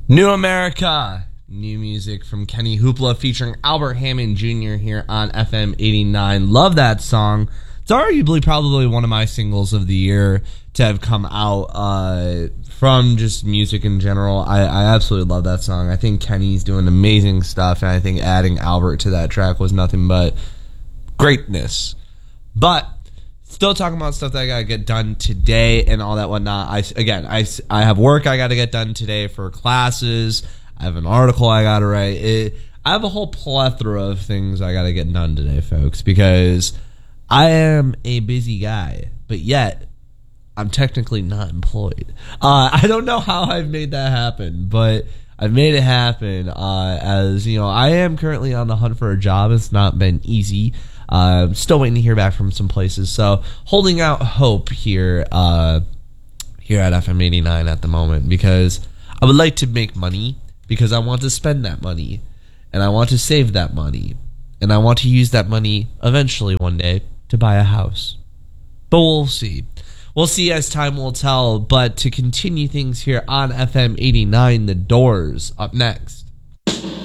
New America, new music from Kenny Hoopla featuring Albert Hammond Jr. here on FM 89. Love that song. It's arguably probably one of my singles of the year to have come out from just music in general. I absolutely love that song. I think Kenny's doing amazing stuff, and I think adding Albert to that track was nothing but greatness. But still talking about stuff that I gotta get done today and all that whatnot. I have work I gotta get done today for classes. I have an article I gotta write. I have a whole plethora of things I gotta get done today, folks, because I am a busy guy, but yet I'm technically not employed. I don't know how I've made that happen, but I've made it happen. As you know, I am currently on the hunt for a job. It's not been easy. Still waiting to hear back from some places, so holding out hope here at FM 89 at the moment, because I would like to make money, because I want to spend that money, and I want to save that money, and I want to use that money eventually one day to buy a house. But we'll see. We'll see as time will tell. But to continue things here on FM 89, The Doors up next.